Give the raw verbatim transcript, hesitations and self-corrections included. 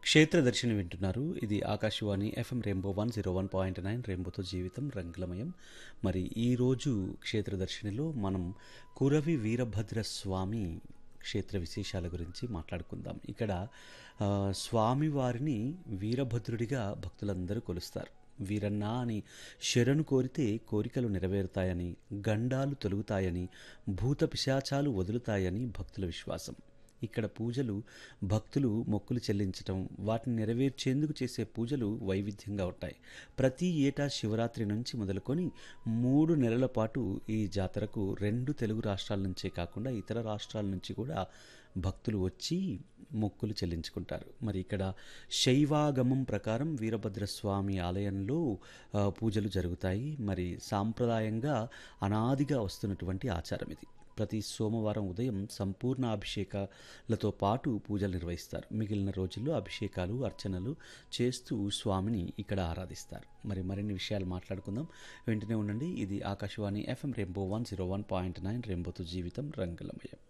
క్షేత్రదర్శిని వింటున్నారు. ఇది Akashvani FM rainbow one zero one point nine రెయిన్బోతో జీవితం రంగులమయం. మరి ఈరోజు క్షేత్రదర్శినిలో మనం కురవి వీరభద్ర స్వామి క్షేత్ర విశేషాల గురించి మాట్లాడుకుందాం. ఇక్కడ ఆ, స్వామివారిని వీరభద్రుడిగా భక్తులందరూ కొలుస్తారు. వీరన్న అని శరణు కోరితే కోరికలు నెరవేరుతాయని, గండాలు తొలుగుతాయని, భూత పిశాచాలు వదులుతాయని భక్తుల విశ్వాసం. ఇక్కడ పూజలు భక్తులు మొక్కులు చెల్లించటం, వాటిని నెరవేర్చేందుకు చేసే పూజలు వైవిధ్యంగా ఉంటాయి. ప్రతి ఏటా శివరాత్రి నుంచి మొదలుకొని మూడు నెలల పాటు ఈ జాతరకు రెండు తెలుగు రాష్ట్రాల నుంచే కాకుండా ఇతర రాష్ట్రాల నుంచి కూడా భక్తులు వచ్చి మొక్కులు చెల్లించుకుంటారు. మరి ఇక్కడ శైవాగమం ప్రకారం వీరభద్రస్వామి ఆలయంలో ఆ, పూజలు జరుగుతాయి. మరి సాంప్రదాయంగా అనాదిగా వస్తున్నటువంటి ఆచారం ఇది. ప్రతి సోమవారం ఉదయం సంపూర్ణ అభిషేకాలతో పాటు పూజలు నిర్వహిస్తారు. మిగిలిన రోజుల్లో అభిషేకాలు అర్చనలు చేస్తూ స్వామిని ఇక్కడ ఆరాధిస్తారు. మరి మరిన్ని విషయాలు మాట్లాడుకుందాం. వెంటనే ఉండండి. ఇది Akashvani FM rainbow one zero one point nine రెయిన్బోతో జీవితం రంగులమయం.